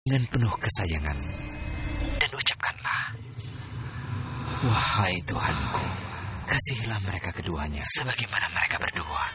dengan penuh kesayangan dan ucapkanlah, "Wahai Tuhanku, kasihilah mereka keduanya sebagaimana mereka berdua